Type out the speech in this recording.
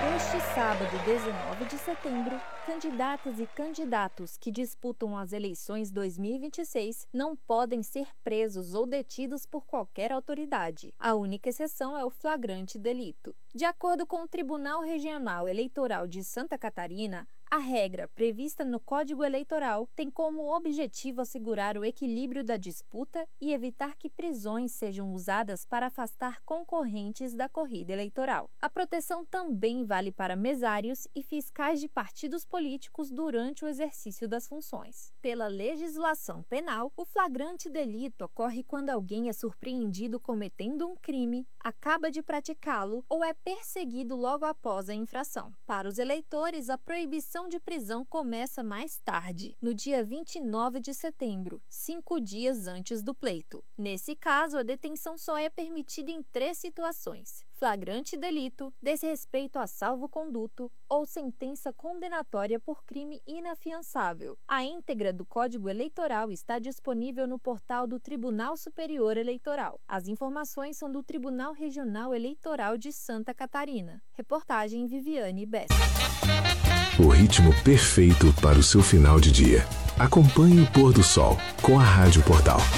Este sábado, 19 de setembro, candidatas e candidatos que disputam as eleições 2026 não podem ser presos ou detidos por qualquer autoridade. A única exceção é o flagrante delito. De acordo com o Tribunal Regional Eleitoral de Santa Catarina, a regra prevista no Código Eleitoral tem como objetivo assegurar o equilíbrio da disputa e evitar que prisões sejam usadas para afastar concorrentes da corrida eleitoral. A proteção também vale para mesários e fiscais de partidos políticos durante o exercício das funções. Pela legislação penal, o flagrante delito ocorre quando alguém é surpreendido cometendo um crime, acaba de praticá-lo ou é perseguido logo após a infração. Para os eleitores, a proibição de prisão começa mais tarde, no dia 29 de setembro, 5 dias antes do pleito. Nesse caso, a detenção só é permitida em 3 situações: flagrante delito, desrespeito a salvo-conduto ou sentença condenatória por crime inafiançável. A íntegra do Código Eleitoral está disponível no portal do Tribunal Superior Eleitoral. As informações são do Tribunal Regional Eleitoral de Santa Catarina. Reportagem Viviane Bess. O ritmo perfeito para o seu final de dia. Acompanhe o pôr do sol com a Rádio Portal.